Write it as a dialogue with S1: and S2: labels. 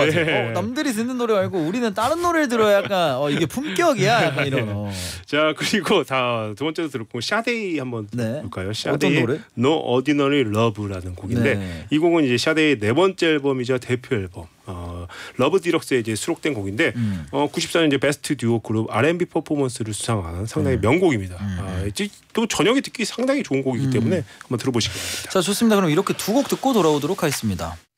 S1: 같아요.
S2: 네.
S1: 남들이 듣는 노래 말고 우리는 다른 노래를 들어야 약간 이게 품격이야 약간 이런.
S2: 자 그리고 두 번째로 들을 곡 샤데이 한번
S1: 네.
S2: 볼까요?
S1: 어떤
S2: 샤데이의
S1: 노래?
S2: No Ordinary Love라는 곡인데
S1: 네.
S2: 이 곡은 이제 샤데이의 네 번째 앨범이자 대표 앨범 러브 디럭스에 이제 수록된 곡인데 94년 이제 베스트 듀오 그룹 R&B 퍼포먼스를 수상한 상당히 명곡입니다. 또 저녁에 듣기 상당히 좋은 곡이기 때문에 한번 들어보시기 바랍니다.
S1: 자 좋습니다. 그럼 이렇게 두 곡 듣고 돌아오도록 하겠습니다.